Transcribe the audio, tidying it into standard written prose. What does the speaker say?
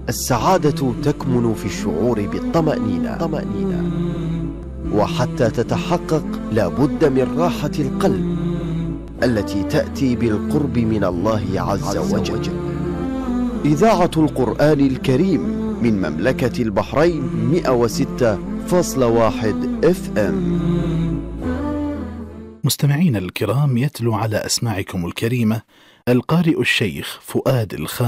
السعادة تكمن في الشعور بالطمأنينة، وحتى تتحقق لا بد من راحة القلب التي تأتي بالقرب من الله عز وجل. إذاعة القرآن الكريم من مملكة البحرين 106.1 FM. مستمعين الكرام، يتلو على أسماعكم الكريمة القارئ الشيخ فؤاد الخالد